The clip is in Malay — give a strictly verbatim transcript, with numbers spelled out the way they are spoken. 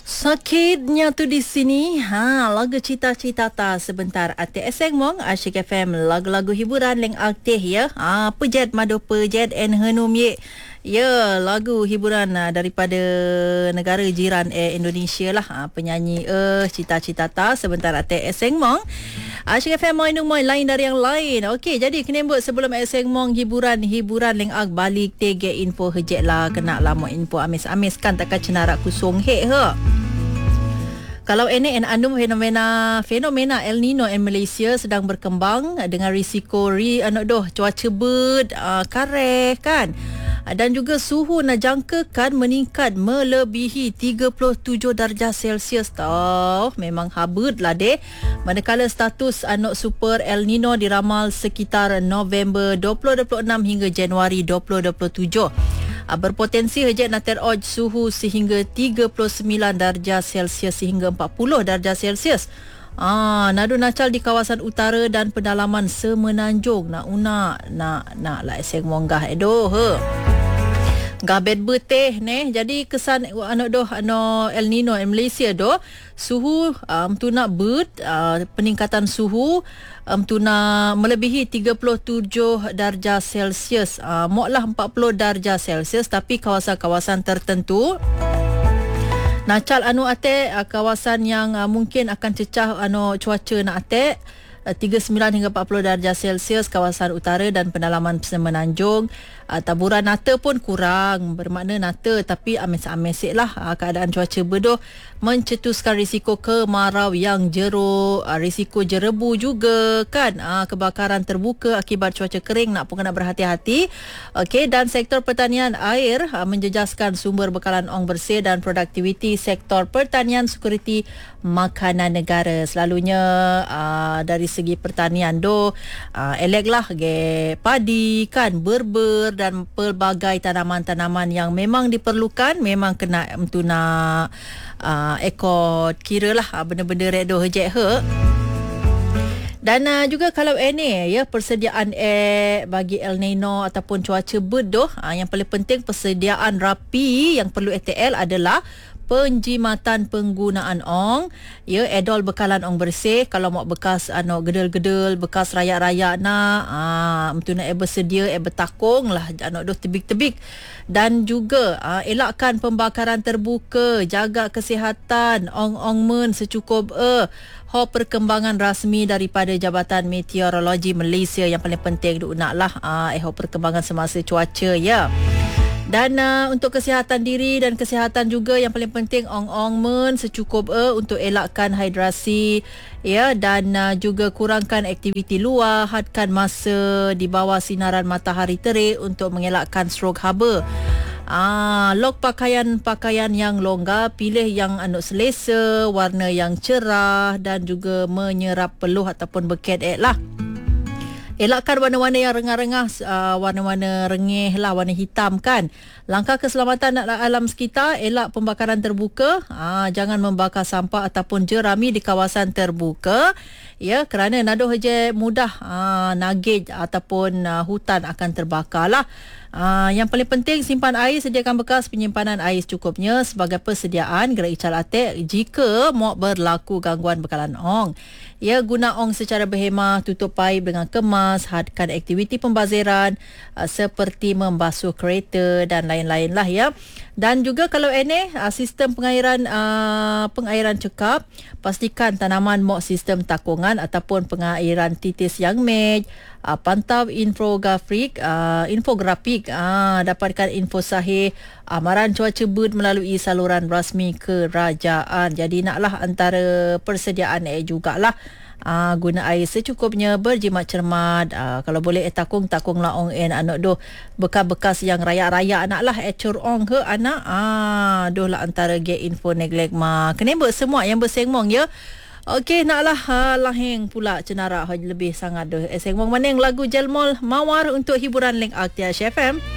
Sakitnya tu di sini. Ha, lagu cita-cita ta sebentar. Ate Eseng Mong, Asyik F M, lagu-lagu hiburan leng aktif ya. Ha, pejet madu pejet en henum ye. Ya, lagu hiburan uh, daripada negara jiran eh, Indonesia lah. Ha, penyanyi eh cita-cita ta sebentar Ate Eseng Mong. Asyik F M main moy lain dari yang lain. Okey, jadi kena buat sebelum Eseng Mong hiburan hiburan leng ak balik tege info hejek lah kena lama info amis-amis kan takkan cenarak kusung he he. Kalau ini en andum fenomena fenomena El Nino in Malaysia sedang berkembang dengan risiko ri anak doh cuaca ber uh, kareh kan. Dan juga suhu nak jangkakan meningkat melebihi tiga puluh tujuh darjah Celsius tau. Memang habut lah deh. Manakala status anak super El Nino diramal sekitar November dua ribu dua puluh enam hingga Januari dua ribu dua puluh tujuh. Berpotensi hejek nak teroj suhu sehingga tiga puluh sembilan darjah Celsius sehingga empat puluh darjah Celsius. Ah, nadu nacal di kawasan utara dan pedalaman Semenanjung. Nak una nak nak lah eseng monggah edoh he. Gabet beteh ne. Jadi kesan anak doh ano El Nino in Malaysia doh suhu um, tu nak bet uh, peningkatan suhu um, tu nak melebihi tiga puluh tujuh darjah Celsius. Uh, moklah empat puluh darjah Celsius tapi kawasan-kawasan tertentu nacal anu ate uh, kawasan yang uh, mungkin akan cecah anu cuaca nak ate tiga puluh sembilan hingga empat puluh darjah Celsius kawasan utara dan pendalaman Semenanjung. Uh, taburan nata pun kurang, bermakna nata tapi amis-amis lah uh, keadaan cuaca berdoh mencetuskan risiko kemarau yang jeruk, uh, risiko jerebu juga kan, uh, kebakaran terbuka akibat cuaca kering, nak pun kena berhati-hati. Okey, dan sektor pertanian air uh, menjejaskan sumber bekalan ong bersih dan produktiviti sektor pertanian sekuriti makanan negara. Selalunya uh, dari segi pertanian do uh, elek lah ge padi kan, berber dan pelbagai tanaman-tanaman yang memang diperlukan, memang kena tu nak uh, ekor kira lah uh, benda-benda redo hejek he. Dan uh, juga kalau ini ya persediaan air bagi El Nino ataupun cuaca berdoh, uh, yang paling penting persediaan rapi yang perlu A T L adalah penjimatan penggunaan ong, ya, edol bekalan ong bersih. Kalau mau bekas ano gedel-gedel, bekas rayak-rayak nak ah uh, nak bersedia eh bertakung lah ano doh tebik-tebik. Dan juga uh, elakkan pembakaran terbuka, jaga kesihatan ong-ong men secukup eh ho perkembangan rasmi daripada Jabatan Meteorologi Malaysia yang paling penting du naklah ah uh, eh ho perkembangan semasa cuaca ya. Dan uh, untuk kesihatan diri dan kesihatan juga yang paling penting ong-ong men secukup eh untuk elakkan hidrasi ya, dan uh, juga kurangkan aktiviti luar, hadkan masa di bawah sinaran matahari terik untuk mengelakkan strok haba. Ah, log pakaian-pakaian yang longgar, pilih yang anu selesa, warna yang cerah dan juga menyerap peluh ataupun beket ek lah. Elakkan warna-warna yang rengah-rengah, uh, warna-warna rengih lah, warna hitam kan. Langkah keselamatan alam sekitar, elak pembakaran terbuka. Uh, jangan membakar sampah ataupun jerami di kawasan terbuka. Ya, kerana nadoh je mudah uh, nagej ataupun uh, hutan akan terbakar lah. Uh, yang paling penting simpan air, sediakan bekas penyimpanan air secukupnya sebagai persediaan gerak ical atek jika mau berlaku gangguan bekalan ong. Ya, guna ong secara berhemah, tutup paip dengan kemas, hadkan aktiviti pembaziran uh, seperti membasuh kereta dan lain-lain lah ya. Dan juga kalau ini uh, sistem pengairan uh, pengairan cekap, pastikan tanaman mau sistem takungan ataupun pengairan titis yang mej. Uh, pantau infografik uh, infografik uh, dapatkan info sahih amaran cuaca bud melalui saluran rasmi kerajaan. Jadi naklah antara persediaan eh jugalah uh, guna air secukupnya, berjimat cermat. Uh, kalau boleh eh takung takunglah ong en anak doh bekas-bekas yang rayak-rayak naklah eh cur ong ke anak ah doh lah antara ge info neglect ma kena buat semua yang bersengmong ya. Okey, naklah ha, lahing pula cenara lebih sangat doh. Eseng mong maneng lagu Jelmol Mawar untuk hiburan link Aktia F M.